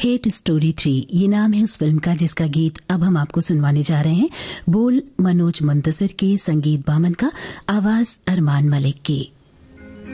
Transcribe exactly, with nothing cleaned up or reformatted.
Hate story three, ये नाम है उस फिल्म का जिसका गीत अब हम आपको सुनवाने जा रहे हैं। बोल मनोज मुंतसिर के, संगीत बामन का, आवाज अरमान मलिक की।